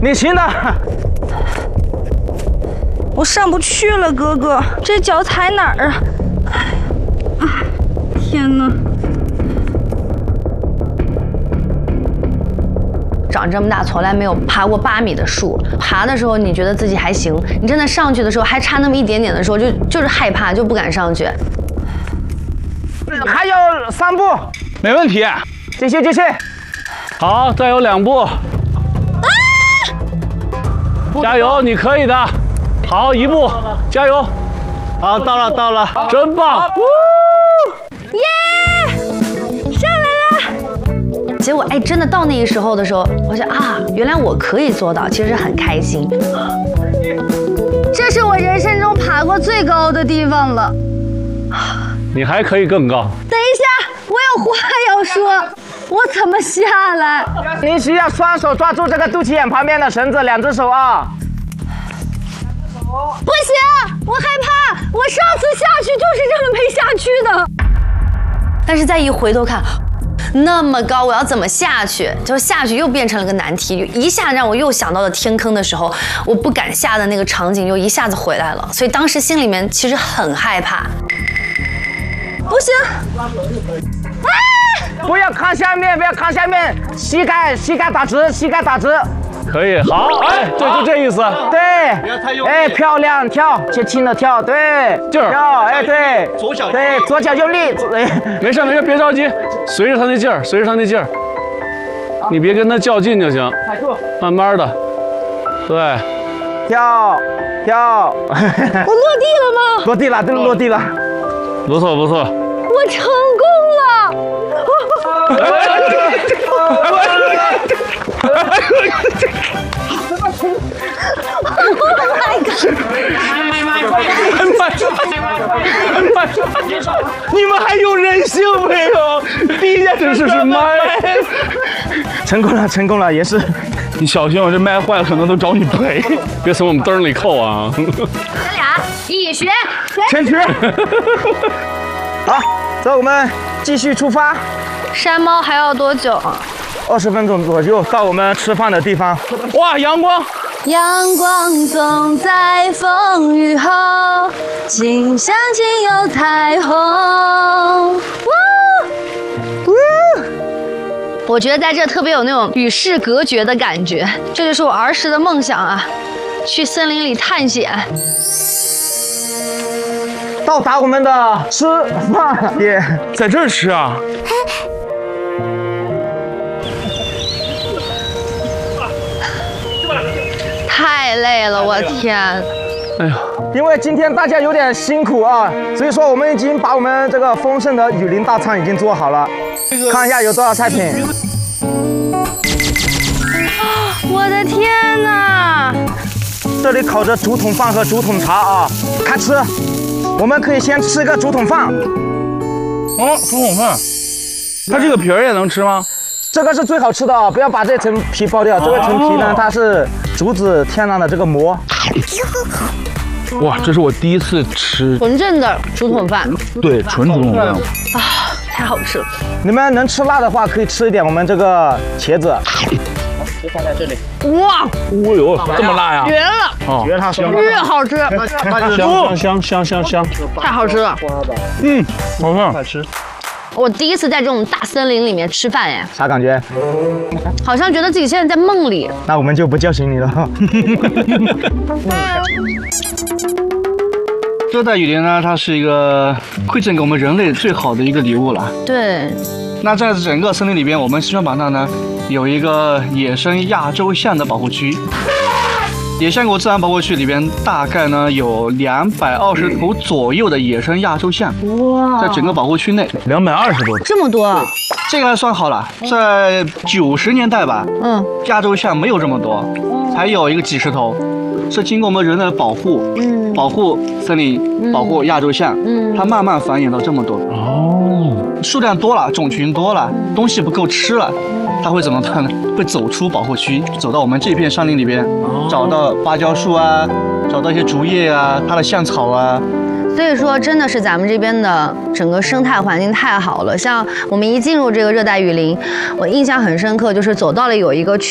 你行的。 我上不去了，哥哥，这脚踩哪儿啊？天哪！长这么大从来没有爬过8米的树，爬的时候你觉得自己还行，你真的上去的时候还差那么一点点的时候，就是害怕，就不敢上去。 还有3步， 没问题。 继续。 好，再有2步。加油，你可以的。好，1步，加油。 好，到了， 真棒！ 耶！上来了。结果真的到那个时候的时候，我想啊，原来我可以做到，其实很开心。这是我人生中爬过最高的地方了。 你还可以更高。 等一下，我有话要说，我怎么下来？ 你需要双手抓住这个肚脐眼旁边的绳子，2只手啊。 不行，我害怕，我上次下去就是这么没下去的。但是再一回头看，那么高，我要怎么下去？就下去又变成了个难题，一下让我又想到了天坑的时候，我不敢下的那个场景又一下子回来了，所以当时心里面其实很害怕。不行， 不要看下面，膝盖打直， 可以，好，对，就这意思。 对，漂亮，跳，轻轻的跳，对， 劲儿， 跳，对，左脚用力， 没事，别着急，随着他那劲儿，你别跟他较劲就行，慢慢的，对， 跳， 我落地了吗？ 落地了， 不错， 我成功了。 你们还有人性没有？第一件事是麦， 成功了，也是。 你小心，我这麦坏了，可能都找你赔，别从我们灯里扣啊！ 咱俩一学全曲。好，走，我们继续出发。 山猫还要多久 ？20分钟左右到我们吃饭的地方。 哇，阳光！ 阳光总在风雨后，请相信有彩虹。我觉得在这特别有那种与世隔绝的感觉，这就是我儿时的梦想啊，去森林里探险。 到达我们的吃饭点， 在这儿吃啊？ 太累了，我天！ 哎呀， 因为今天大家有点辛苦啊，所以说我们已经把我们这个丰盛的雨林大餐已经做好了，看一下有多少菜品。 我的天哪！ 这里烤着竹筒饭和竹筒茶啊，开吃。我们可以先吃个竹筒饭。 竹筒饭，它这个皮儿也能吃吗？ 这个是最好吃的啊！不要把这层皮剥掉，这个层皮呢，它是竹子天然的这个膜。 哇，这是我第一次吃纯正的竹筒饭。 对，纯竹筒饭啊， 太好吃了！ 你们能吃辣的话，可以吃一点我们这个茄子。就放在这里。 哇！ 哦呦，这么辣呀！ 绝了！ 哦， 绝它香， 越好吃， 香， 太好吃了。 好看， 快吃。 我第一次在这种大森林里面吃饭哎， 啥感觉？ 好像觉得自己现在在梦里。 那我们就不叫醒你了。 热带雨林呢，它是一个馈赠给我们人类最好的一个礼物了。 对。 那在整个森林里边，我们西双版纳呢有一个野生亚洲象的保护区。野象国自然保护区里边大概呢有220头左右的野生亚洲象。哇！在整个保护区内 220多， 这么多。 这个还算好了，在90年代吧，亚洲象没有这么多，才有一个几十头。是经过我们人类的保护，保护森林，保护亚洲象，它慢慢繁衍到这么多。哦，数量多了，种群多了，东西不够吃了，它会怎么办呢？会走出保护区，走到我们这片山林里边，找到芭蕉树啊，找到一些竹叶啊，它的象草啊。 所以说，真的是咱们这边的整个生态环境太好了。像我们一进入这个热带雨林，我印象很深刻，就是走到了有一个区。